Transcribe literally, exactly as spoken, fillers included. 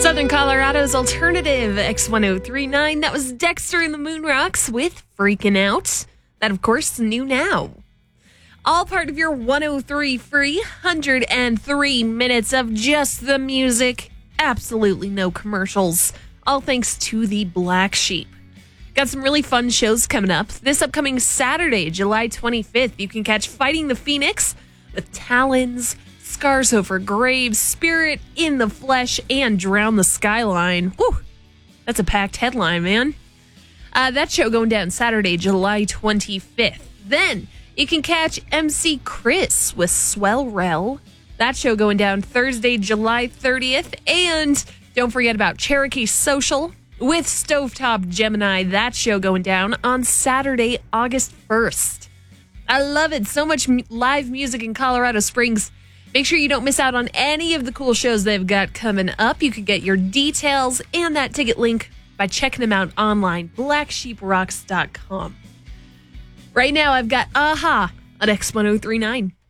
Southern Colorado's alternative X ten thirty-nine. That was Dexter and the Moonrocks with Freaking Out. That, of course, new now. All part of your one oh three free one hundred three minutes of just the music. Absolutely no commercials. All thanks to the Black Sheep. Got some really fun shows coming up. This upcoming Saturday, July twenty-fifth, you can catch Fighting the Phoenix with Talons, Scars Over Graves, Spirit in the Flesh, and Drown the Skyline. Whew, that's a packed headline, man. Uh, that show going down Saturday, July twenty-fifth. Then you can catch M C Chris with Swell Rel. That show going down Thursday, July thirtieth. And don't forget about Cherokee Social with Stovetop Gemini. That show going down on Saturday, August first. I love it. So much m- live music in Colorado Springs. Make sure you don't miss out on any of the cool shows they've got coming up. You can get your details and that ticket link by checking them out online, black sheep rocks dot com. Right now, I've got Aha on X ten thirty-nine.